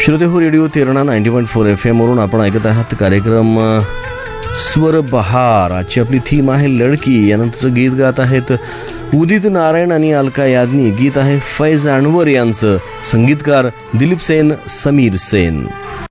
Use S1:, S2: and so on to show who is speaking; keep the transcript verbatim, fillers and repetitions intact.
S1: श्रोते हो, radio Terna ninety point four F M वरून आपण ऐकत आहात कार्यक्रम स्वर बहार. आजची आपली थीम आहे लडकी. यानंतरचं गीत गात आहेत उदित नारायण आणि अलका याज्ञिक. गीत आहे फैज अनवर यांचं, संगीतकार दिलीप सेन, समीर सेन.